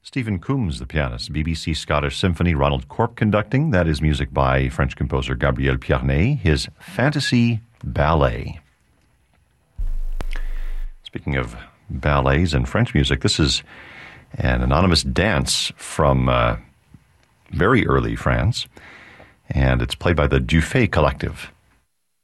Stephen Coombs, the pianist, BBC Scottish Symphony, Ronald Corp conducting. That is music by French composer Gabriel Piarnet, his Fantasy Ballet. Speaking of ballets and French music, this is an anonymous dance from very early France, and it's played by the Dufay Collective.